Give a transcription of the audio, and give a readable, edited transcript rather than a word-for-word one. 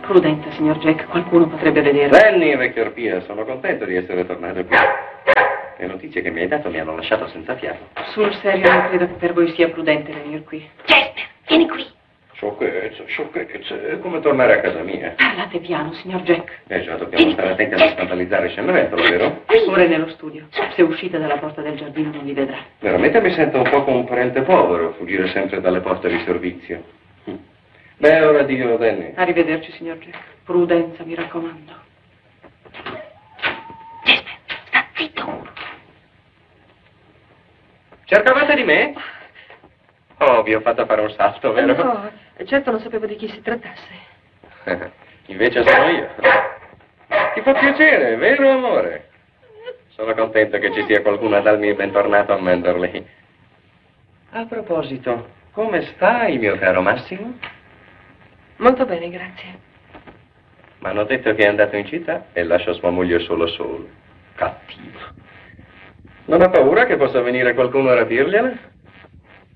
Prudenza, signor Jack, qualcuno potrebbe vedere. Danny, vecchio arpia, sono contento di essere tornato qui. Le notizie che mi hai dato mi hanno lasciato senza fiato. Sul serio non credo che per voi sia prudente venire qui. Jasper, vieni qui. Sciocchezza, sciocchezza, è come tornare a casa mia. Parlate piano, signor Jack. Già, dobbiamo stare attenti a non scandalizzare Scenneretolo, vero? Ora è nello studio. Se uscite dalla porta del giardino non vi vedrà. Veramente mi sento un po' come un parente povero, fuggire sempre dalle porte di servizio. Beh, ora addio, Danny. Arrivederci, signor Jack. Prudenza, mi raccomando. Jasper, sta zitto. Cercavate di me? Oh, vi ho fatto fare un salto, vero? No, certo non sapevo di chi si trattasse. Invece sono io. Ti fa piacere, vero amore? Sono contento che ci sia qualcuno a darmi il bentornato a Manderley. A proposito, come stai, mio caro Massimo? Molto bene, grazie. Mi hanno detto che è andato in città e lascia sua moglie solo. Cattivo. Non ha paura che possa venire qualcuno a rapirgliela?